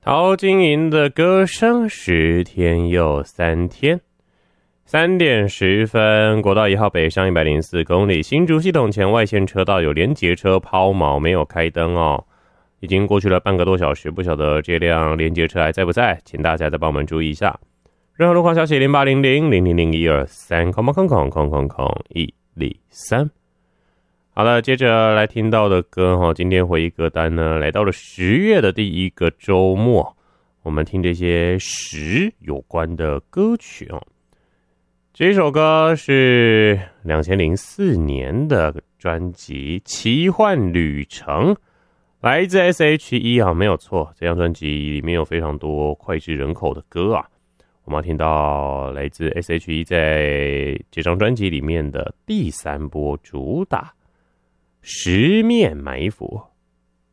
陶晶莹的歌声，10天又3天。3点10分，国道1号北上104公里，新竹系统前外线车道有连结车抛锚，没有开灯哦。已经过去了半个多小时，不晓得这辆连结车还在不在，请大家再帮我们注意一下。任何路况消息0800-000-123，103。好了，接着来听到的歌今天回忆歌单呢，来到了10月的第一个周末，我们听这些10有关的歌曲哦。这首歌是2004年的专辑《奇幻旅程》，来自 S.H.E 啊，没有错，这张专辑里面有非常多脍炙人口的歌啊。我们要听到来自 S.H.E 在这张专辑里面的第3波主打《十面埋伏》。